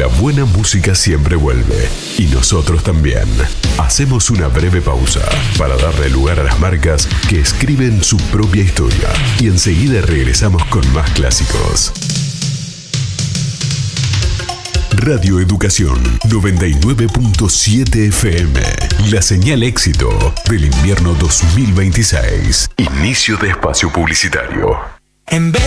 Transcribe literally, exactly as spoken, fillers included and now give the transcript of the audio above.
La buena música siempre vuelve, y nosotros también. Hacemos una breve pausa para darle lugar a las marcas que escriben su propia historia, y enseguida regresamos con más clásicos. Radio Educación noventa y nueve punto siete F M. La señal éxito del invierno dos mil veintiséis. Inicio de espacio publicitario. En vez